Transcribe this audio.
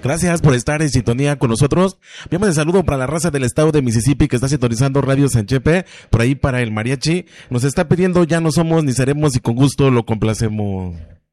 Gracias por estar en sintonía con nosotros. Enviamos el saludo para la raza del estado de Mississippi que está sintonizando Radio Sanchepe, por ahí para el mariachi. Nos está pidiendo Ya no somos ni seremos y con gusto lo complacemos.